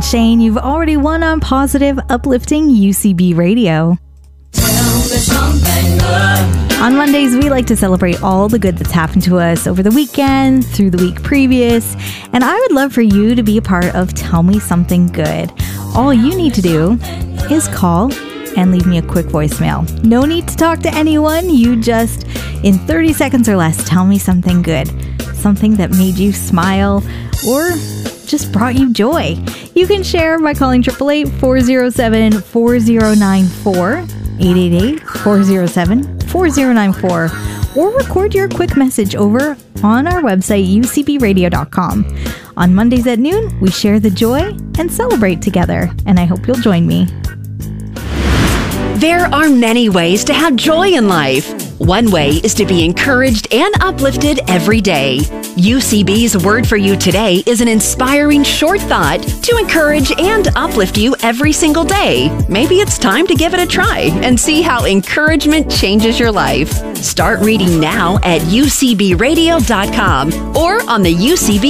and Shane. You've already won on positive, uplifting UCB radio. On Mondays, we like to celebrate all the good that's happened to us over the weekend, through the week previous, and I would love for you to be a part of Tell Me Something Good. All you need to do is call and leave me a quick voicemail. No need to talk to anyone. You just, in 30 seconds or less, tell me something good. Something that made you smile or just brought you joy. You can share by calling 888-407-4094, 888-407-4094, or record your quick message over on our website, ucbradio.com. On Mondays at noon, we share the joy and celebrate together, and I hope you'll join me. There are many ways to have joy in life. One way is to be encouraged and uplifted every day. UCB's word for you today is an inspiring short thought to encourage and uplift you every single day. Maybe it's time to give it a try and see how encouragement changes your life. Start reading now at ucbradio.com or on the UCB